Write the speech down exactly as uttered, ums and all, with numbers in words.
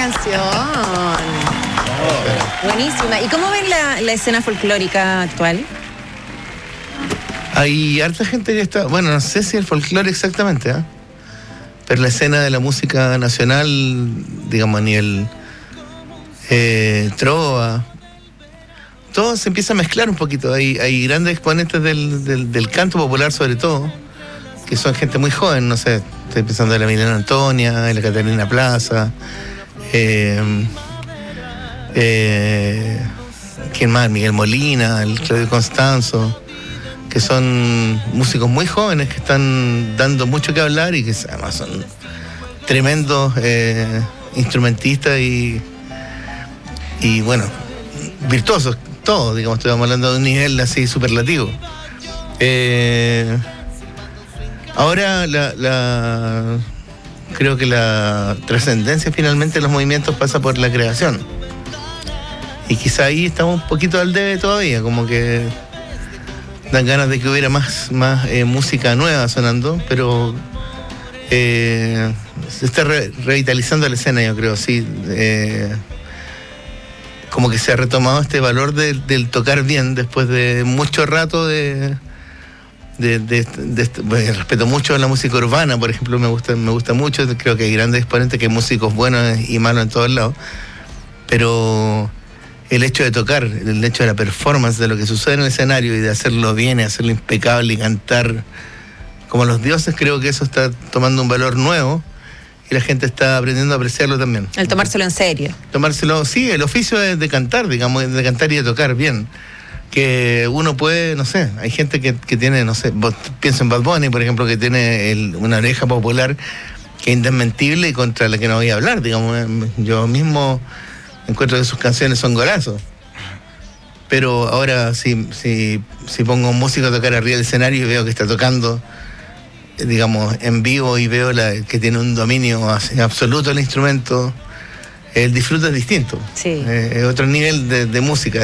canción. Oh, buenísima. ¿Y cómo ven la, la escena folclórica actual? Hay harta gente que está, bueno, no sé si el folclore exactamente, ¿eh? Pero la escena de la música nacional, digamos, a nivel eh, trova, todo se empieza a mezclar un poquito. Hay, hay grandes exponentes del, del, del canto popular, sobre todo, que son gente muy joven, no sé, estoy pensando en la Milena Antonia, en la Catalina Plaza, eh, eh, ¿quién más? Miguel Molina, el Claudio Constanzo, que son músicos muy jóvenes que están dando mucho que hablar y que además son tremendos eh, instrumentistas y, y bueno, virtuosos, todos, digamos, estamos hablando de un nivel así superlativo. Eh, ahora la, la creo que la trascendencia finalmente de los movimientos pasa por la creación. Y quizá ahí estamos un poquito al debe todavía, como que dan ganas de que hubiera más, más eh, música nueva sonando, pero eh, se está re- revitalizando la escena, yo creo, sí. Eh, como que se ha retomado este valor de, del tocar bien después de mucho rato de... de, de, de, de bueno, respeto mucho la música urbana, por ejemplo, me gusta, me gusta mucho, creo que hay grandes exponentes, que hay músicos buenos y malos en todos lados, pero el hecho de tocar, el hecho de la performance, de lo que sucede en el escenario y de hacerlo bien, y hacerlo impecable y cantar como los dioses, creo que eso está tomando un valor nuevo y la gente está aprendiendo a apreciarlo también. El tomárselo en serio. Tomárselo, sí, el oficio de, de cantar, digamos, de cantar y de tocar bien. Que uno puede, no sé, hay gente que, que tiene, no sé, pienso en Bad Bunny, por ejemplo, que tiene el, una oreja popular que es indesmentible y contra la que no voy a hablar, digamos. Yo mismo encuentro que sus canciones son golazos. Pero ahora si, si, si pongo un músico a tocar arriba del escenario y veo que está tocando, digamos, en vivo y veo la, que tiene un dominio absoluto del instrumento, el disfrute es distinto. Sí. Eh, es otro nivel de, de música.